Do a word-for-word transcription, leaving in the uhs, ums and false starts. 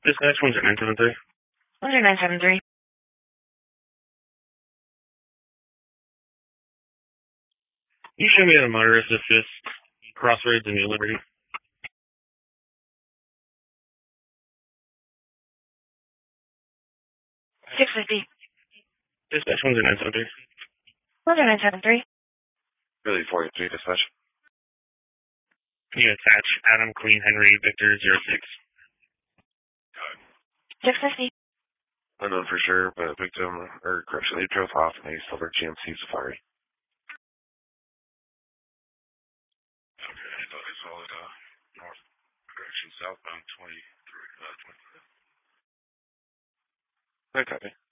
Dispatch one zero nine seven three. one zero nine seven three. You show me at a motorist assist, Crossroads and New Liberty. six fifty. Dispatch one zero nine seven three. one zero nine seven three. Really four eight three, dispatch. Can you attach Adam Queen Henry Victor zero six? six fifty. Unknown for sure, but victim, or correction, they drove off in a silver G M C Safari. Okay, I thought I saw it, uh, north, correction, southbound twenty-three, uh, twenty-five. Okay, copy.